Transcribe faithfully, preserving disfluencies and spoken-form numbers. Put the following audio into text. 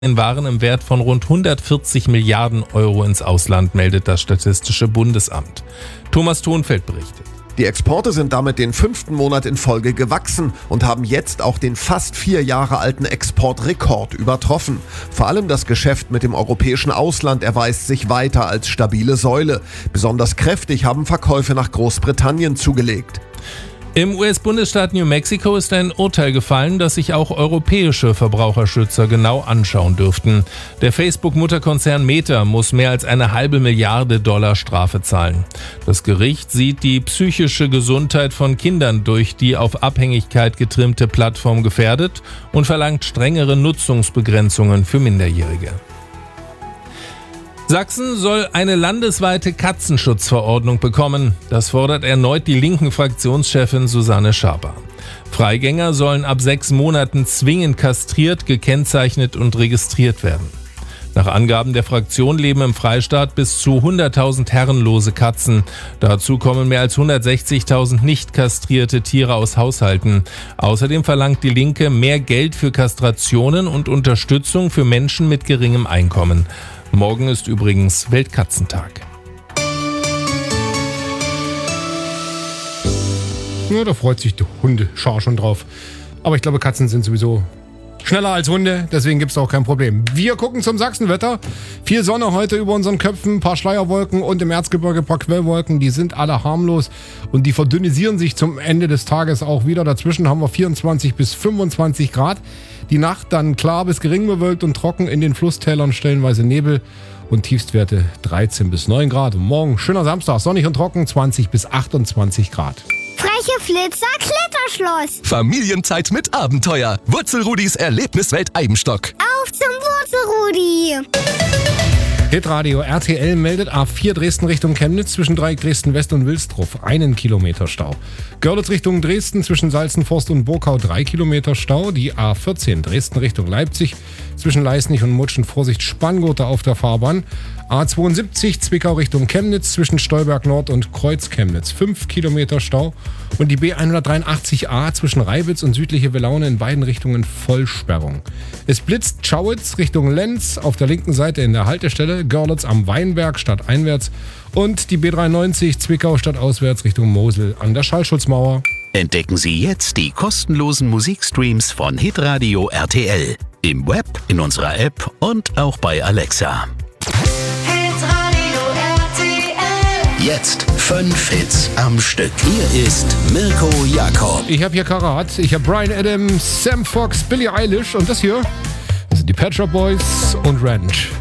in Waren im Wert von rund hundertvierzig Milliarden Euro ins Ausland, meldet das Statistische Bundesamt. Thomas Thonfeld berichtet. Die Exporte sind damit den fünften Monat in Folge gewachsen und haben jetzt auch den fast vier Jahre alten Exportrekord übertroffen. Vor allem das Geschäft mit dem europäischen Ausland erweist sich weiter als stabile Säule. Besonders kräftig haben Verkäufe nach Großbritannien zugelegt. Im U S-Bundesstaat New Mexico ist ein Urteil gefallen, das sich auch europäische Verbraucherschützer genau anschauen dürften. Der Facebook-Mutterkonzern Meta muss mehr als eine halbe Milliarde Dollar Strafe zahlen. Das Gericht sieht die psychische Gesundheit von Kindern durch die auf Abhängigkeit getrimmte Plattform gefährdet und verlangt strengere Nutzungsbegrenzungen für Minderjährige. Sachsen soll eine landesweite Katzenschutzverordnung bekommen. Das fordert erneut die linken Fraktionschefin Susanne Schaper. Freigänger sollen ab sechs Monaten zwingend kastriert, gekennzeichnet und registriert werden. Nach Angaben der Fraktion leben im Freistaat bis zu hunderttausend herrenlose Katzen. Dazu kommen mehr als hundertsechzigtausend nicht kastrierte Tiere aus Haushalten. Außerdem verlangt die Linke mehr Geld für Kastrationen und Unterstützung für Menschen mit geringem Einkommen. Morgen ist übrigens Weltkatzentag. Ja, da freut sich die Hundeschar schon drauf. Aber ich glaube, Katzen sind sowieso schneller als Hunde, deswegen gibt es auch kein Problem. Wir gucken zum Sachsenwetter. Viel Sonne heute über unseren Köpfen, ein paar Schleierwolken und im Erzgebirge ein paar Quellwolken. Die sind alle harmlos und die verdünnisieren sich zum Ende des Tages auch wieder. Dazwischen haben wir vierundzwanzig bis fünfundzwanzig Grad. Die Nacht dann klar bis gering bewölkt und trocken, in den Flusstälern stellenweise Nebel und Tiefstwerte dreizehn bis neun Grad. Und morgen schöner Samstag, sonnig und trocken, zwanzig bis achtundzwanzig Grad. Freche Flitzer Kletterschloss. Familienzeit mit Abenteuer. Wurzelrudis Erlebniswelt Eibenstock. Auf zum Wurzelrudi. Hitradio R T L meldet A vier Dresden Richtung Chemnitz zwischen Dreieck Dresden West und Wilsdruff einen Kilometer Stau. Görlitz Richtung Dresden zwischen Salzenforst und Burkau drei Kilometer Stau. Die A vierzehn Dresden Richtung Leipzig zwischen Leisnig und Mutschen Vorsicht Spanngurte auf der Fahrbahn. A zweiundsiebzig Zwickau Richtung Chemnitz zwischen Stolberg Nord und Kreuz Chemnitz fünf Kilometer Stau. Und die B hundertdreiundachtzig A zwischen Reibitz und südliche Welaune in beiden Richtungen Vollsperrung. Es blitzt Schauitz Richtung Lenz auf der linken Seite in der Haltestelle, Görlitz am Weinberg stadteinwärts und die B dreiundneunzig Zwickau stadtauswärts Richtung Mosel an der Schallschutzmauer. Entdecken Sie jetzt die kostenlosen Musikstreams von Hitradio R T L. Im Web, in unserer App und auch bei Alexa. Hitradio R T L. Jetzt fünf Hits am Stück. Hier ist Mirko Jakob. Ich habe hier Karat, ich habe Bryan Adams, Sam Fox, Billie Eilish und das hier, das sind die Pet Shop Boys und Ranch.